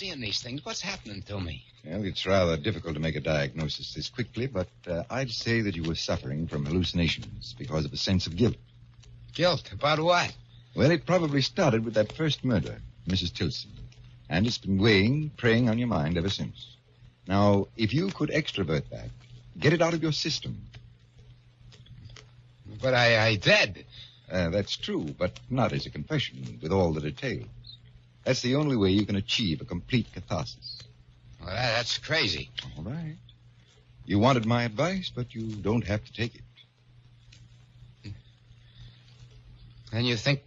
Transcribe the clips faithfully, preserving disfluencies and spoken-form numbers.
seeing these things. What's happening to me? Well, it's rather difficult to make a diagnosis this quickly, but uh, I'd say that you were suffering from hallucinations because of a sense of guilt. Guilt? About what? Well, it probably started with that first murder, Missus Tilson. And it's been weighing, preying on your mind ever since. Now, if you could extrovert that, get it out of your system. But I, I did. Uh, that's true, but not as a confession, with all that it entails. That's the only way you can achieve a complete catharsis. Well, that, that's crazy. All right. You wanted my advice, but you don't have to take it. And you think...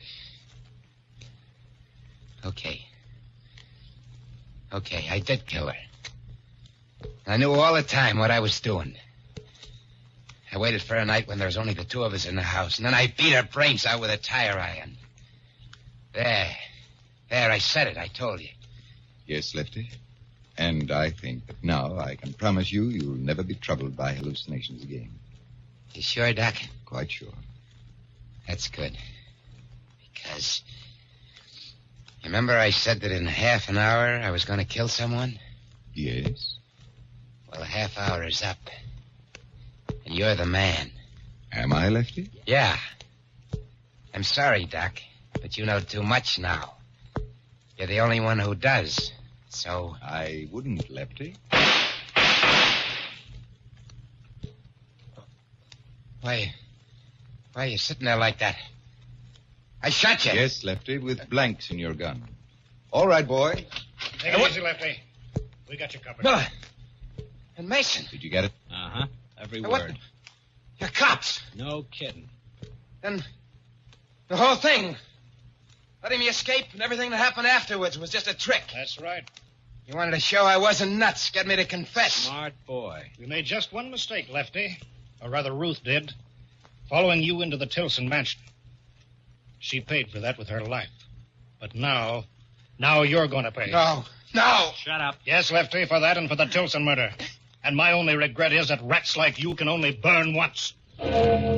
Okay. Okay, I did kill her. I knew all the time what I was doing. I waited for a night when there was only the two of us in the house, and then I beat her brains out with a tire iron. There. There, I said it. I told you. Yes, Lefty. And I think that now I can promise you you'll never be troubled by hallucinations again. You sure, Doc? Quite sure. That's good. Because... Remember I said that in half an hour I was going to kill someone? Yes. Well, the half hour is up. And you're the man. Am I, Lefty? Yeah. I'm sorry, Doc, but you know too much now. You're the only one who does. So... I wouldn't, Lefty. Why... Why are you sitting there like that? I shot you. Yes, Lefty, with blanks in your gun. All right, boy. Take it easy, Lefty. We got you covered. No. And Mason. Did you get it? Uh-huh. Every Hey, word. what? You're cops. No kidding. Then the whole thing, letting me escape and everything that happened afterwards was just a trick. That's right. You wanted to show I wasn't nuts, get me to confess. Smart boy. We made just one mistake, Lefty. Or rather, Ruth did. Following you into the Tilson mansion. She paid for that with her life. But now, now you're going to pay. No, no. Shut up. Yes, Lefty, for that and for the Tilson murder. And my only regret is that rats like you can only burn once.